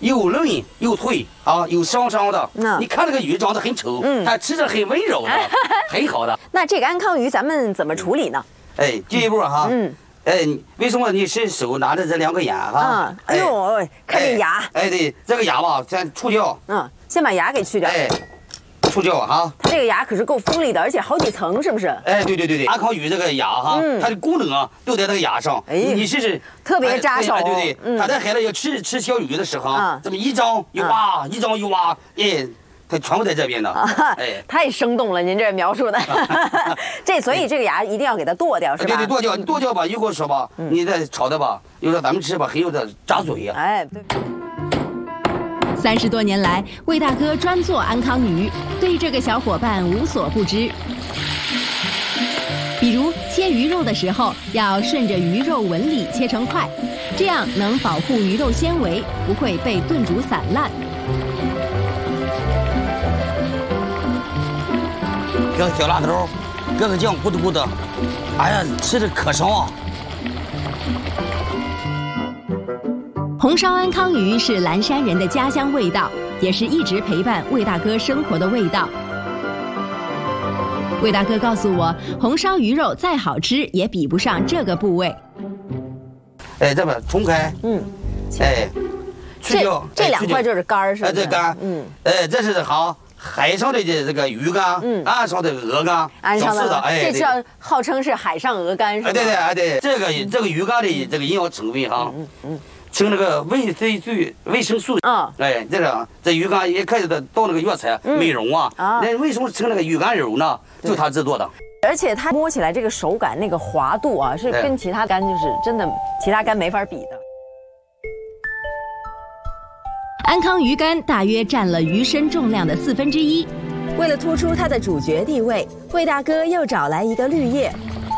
又嫩又脆啊，又香香的。你看这个鱼长得很丑，它吃着很温柔的，很好的。 那这个安康鱼咱们怎么处理呢？ 哎，第一步哈，为什么你是手拿着这2个眼哈？ 哎呦，看这牙。 哎，对，这个牙吧，先除掉。 先把牙给去掉。 哎。除掉哈， 它这个牙可是够锋利的，而且好几层，是不是？ 哎，对，安康鱼这个牙哈，它的功能啊都在这个牙上。你试试， 特别扎手。 对，它在海里要吃小鱼的时候，这么一张一挖，一张一挖，哎，它全部在这边的。 哎，太生动了，您这描述的。所以这个牙一定要给它剁掉，是吧？ 对，剁掉，你剁掉吧，如果说吧，你再炒的吧，有的咱们吃吧，很有点扎嘴啊。 哎，对。 30多年来，魏大哥专做安康鱼，对这个小伙伴无所不知。比如切鱼肉的时候，要顺着鱼肉纹理切成块，这样能保护鱼肉纤维，不会被炖煮散烂。 搁小辣头，搁个酱，咕嘟咕嘟，哎呀，吃着可香啊！ 红烧安康鱼是蓝山人的家乡味道，也是一直陪伴魏大哥生活的味道。魏大哥告诉我，红烧鱼肉再好吃也比不上这个部位。 哎，这边冲开，哎，去掉这2块就是肝儿，是吧？ 这肝，这是好海上的这个鱼肝，岸上的鹅肝， 岸上的， 哎， 这叫号称是海上鹅肝，是吧？ 对，这个鱼肝的这个营养成分哈，称那个维生素，哎，这鱼肝也可以到那个药材美容啊。那为什么称那个鱼肝油呢？就它制作的。 而且它摸起来这个手感那个滑度啊，是跟其他肝就是真的其他肝没法比的。 安康鱼肝大约占了鱼身重量的1/4。为了突出它的主角地位，魏大哥又找来一个绿叶。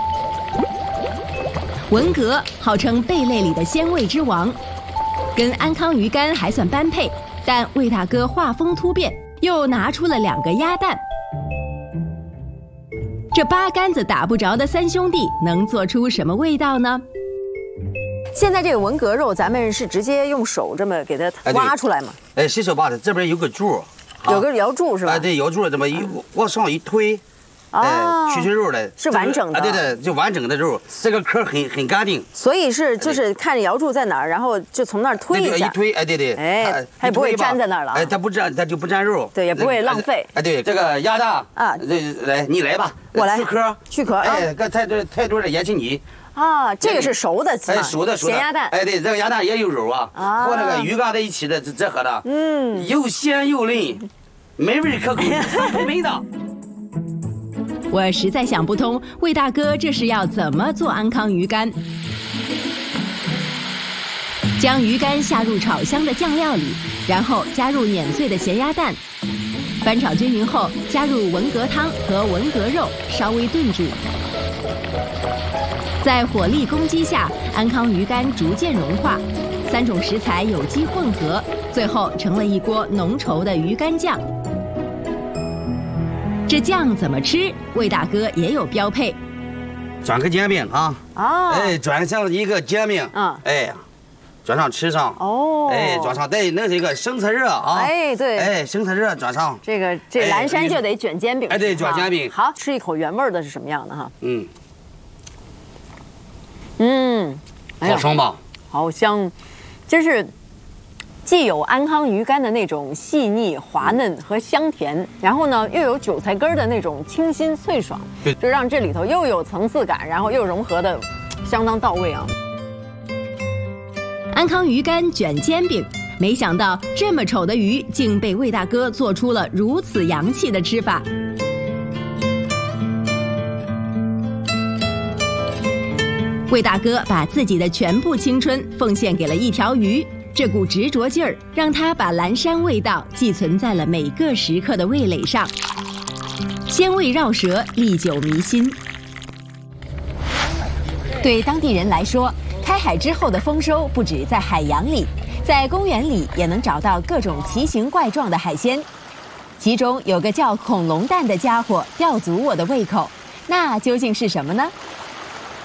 文蛤号称贝类里的鲜味之王，跟安康鱼肝还算般配，但魏大哥画风突变，又拿出了2个鸭蛋。这8竿子打不着的3兄弟能做出什么味道呢？ 现在这个文蛤肉，咱们是直接用手这么给它挖出来吗？ 哎，洗手把的这边有个柱， 有个摇柱是吧？ 对，摇柱这么往上一推。去肉的， 是完整的。 对，就完整的肉，这个壳很干净。 所以就是看摇柱在哪儿，然后就从那儿推一下。 一推，哎，对， 哎，它也不会粘在那儿了。 哎，它不粘，它就不粘肉。 对，也不会浪费。 哎，对，这个鸭蛋啊，来你来吧， 我来去壳。哎，太多的盐青泥。 啊，这个是熟的， 哎，熟的咸鸭蛋。 哎，对，这个鸭蛋也有肉啊，和那个鱼肝在一起的这合的，又鲜又嫩，美味可口，美味的。 我实在想不通，魏大哥这是要怎么做安康鱼肝？将鱼肝下入炒香的酱料里，然后加入碾碎的咸鸭蛋，翻炒均匀后，加入文蛤汤和文蛤肉，稍微炖煮。在火力攻击下，安康鱼肝逐渐融化，3种食材有机混合，最后成了一锅浓稠的鱼肝酱。这酱怎么吃？魏大哥也有标配， 转个煎饼啊！哎，转上一个煎饼，哎，转上吃上，哎，转上带那是一个生菜热啊！ 哎，对， 哎，生菜热转上， 这蓝山就得卷煎饼， 哎，对，卷煎饼。 好，吃一口原味的是什么样的哈？ 好香吧？ 好香，真是。既有安康鱼肝的那种细腻滑嫩和香甜，然后呢又有韭菜根的那种清新脆爽，就让这里头又有层次感，然后又融合的相当到位啊。 安康鱼肝卷煎饼，没想到这么丑的鱼竟被魏大哥做出了如此洋气的吃法。魏大哥把自己的全部青春奉献给了一条鱼。这股执着劲儿，让他把蓝山味道寄存在了每个食客的味蕾上，鲜味绕舌，历久弥新。对当地人来说，开海之后的丰收不止在海洋里，在公园里也能找到各种奇形怪状的海鲜。其中有个叫恐龙蛋的家伙吊足我的胃口，那究竟是什么呢？